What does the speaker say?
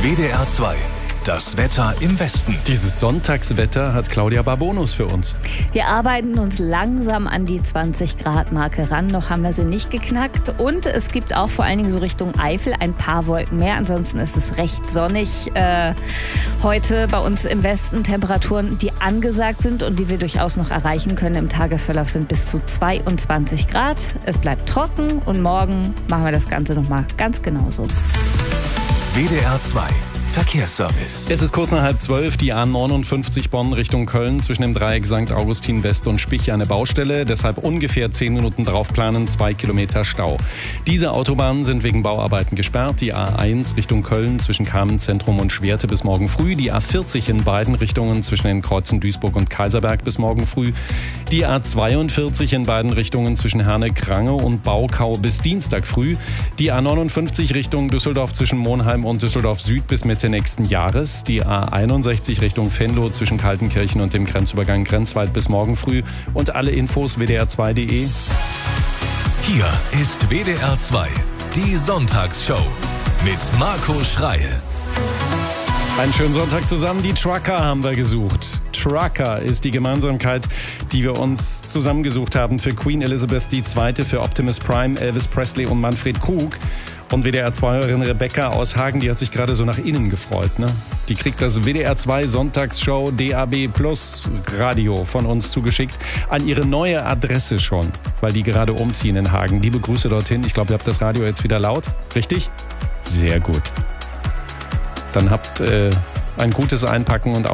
WDR 2. Das Wetter im Westen. Dieses Sonntagswetter hat Claudia Barbonus für uns. Wir arbeiten uns langsam an die 20-Grad-Marke ran. Noch haben wir sie nicht geknackt. Und es gibt auch vor allen Dingen so Richtung Eifel ein paar Wolken mehr. Ansonsten ist es recht sonnig heute bei uns im Westen. Temperaturen, die angesagt sind und die wir durchaus noch erreichen können im Tagesverlauf, sind bis zu 22 Grad. Es bleibt trocken und morgen machen wir das Ganze nochmal ganz genauso. WDR 2. Verkehrsservice. Es ist kurz nach 11:30, die A59 Bonn Richtung Köln, zwischen dem Dreieck St. Augustin West und Spich eine Baustelle. Deshalb ungefähr 10 Minuten draufplanen, 2 Kilometer Stau. Diese Autobahnen sind wegen Bauarbeiten gesperrt. Die A1 Richtung Köln zwischen Kamenz-Zentrum und Schwerte bis morgen früh. Die A40 in beiden Richtungen zwischen den Kreuzen Duisburg und Kaiserberg bis morgen früh. Die A42 in beiden Richtungen zwischen Herne-Krange und Baukau bis Dienstag früh. Die A59 Richtung Düsseldorf zwischen Monheim und Düsseldorf Süd bis Mitte nächsten Jahres. Die A61 Richtung Venlo zwischen Kaltenkirchen und dem Grenzübergang Grenzwald bis morgen früh. Und alle Infos wdr2.de. Hier ist WDR 2, die Sonntagsshow mit Marco Schreil. Einen schönen Sonntag zusammen. Die Trucker haben wir gesucht. Trucker ist die Gemeinsamkeit, die wir uns zusammengesucht haben für Queen Elizabeth II., für Optimus Prime, Elvis Presley und Manfred Krug. Und WDR-2-Hörerin Rebecca aus Hagen, die hat sich gerade so nach innen gefreut. Ne? Die kriegt das WDR-2 Sonntagsshow DAB Plus Radio von uns zugeschickt an ihre neue Adresse schon, weil die gerade umziehen in Hagen. Liebe Grüße dorthin. Ich glaube, ihr habt das Radio jetzt wieder laut. Richtig? Sehr gut. Dann habt ein gutes Einpacken und